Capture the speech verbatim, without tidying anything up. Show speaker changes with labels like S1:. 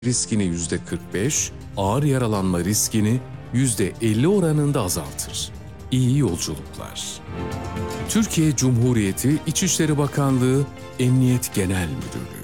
S1: riskini yüzde kırk beş, ağır yaralanma riskini yüzde elli oranında azaltır. İyi yolculuklar. Türkiye Cumhuriyeti İçişleri Bakanlığı Emniyet Genel Müdürlüğü